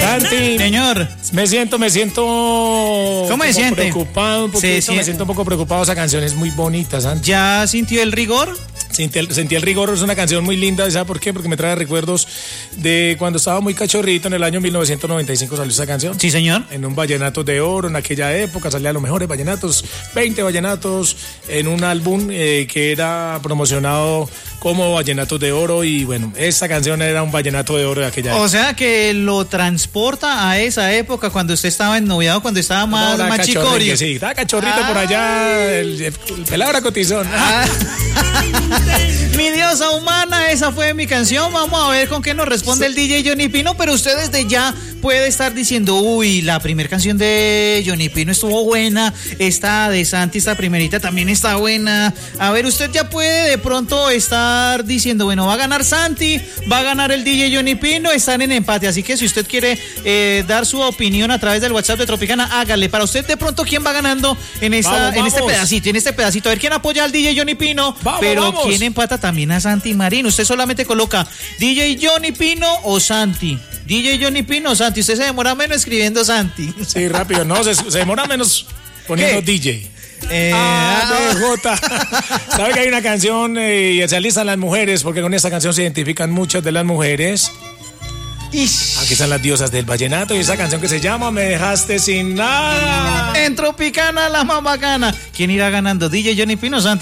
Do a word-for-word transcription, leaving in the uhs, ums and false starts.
Santi. Señor. Me siento, me siento... ¿Cómo se siente? Preocupado un poquito, Sí, me sí. siento un poco preocupado. Esa canción es muy bonita, Santi. ¿Ya sintió el rigor? Sentí el, sentí el rigor, es una canción muy linda, ¿sabe por qué? Porque me trae recuerdos de cuando estaba muy cachorrito, en el año mil novecientos noventa y cinco salió esa canción. Sí, señor. En un vallenato de oro, en aquella época, salían los mejores vallenatos, veinte vallenatos, en un álbum eh, que era promocionado como vallenatos de oro, y bueno, esa canción era un vallenato de oro de aquella época. O sea que lo transporta a esa época cuando usted estaba ennoviado, cuando estaba más, No, más chicorio. Sí, estaba cachorrito ah. por allá, el, el pelado era cotizón. Ah. Mi diosa humana, esa fue mi canción. Vamos a ver con qué nos responde el D J Johnny Pino, pero usted desde ya puede estar diciendo, uy, la primera canción de Johnny Pino estuvo buena, esta de Santi, esta primerita también está buena. A ver, usted ya puede de pronto estar diciendo, bueno, va a ganar Santi, va a ganar el D J Johnny Pino, están en empate, así que si usted quiere eh, dar su opinión a través del WhatsApp de Tropicana, hágale. Para usted de pronto, ¿quién va ganando en, esta, vamos, en vamos. este pedacito, en este pedacito? A ver, ¿quién apoya al D J Johnny Pino? Vamos, pero vamos. ¿quién empata también a Santi Marín? Usted solamente coloca D J Johnny Pino o Santi. D J Johnny Pino o Santi. Usted se demora menos escribiendo Santi. Sí, rápido. No, se, se demora menos poniendo ¿Qué? D J. Eh, ah, D J. ¿Sabe que hay una canción eh, y se alistan las mujeres? Porque con esta canción se identifican muchas de las mujeres. Ish. Aquí están las diosas del vallenato y esa canción que se llama Me dejaste sin nada. En Tropicana, la más bacana. ¿Quién irá ganando? D J Johnny Pino o Santi.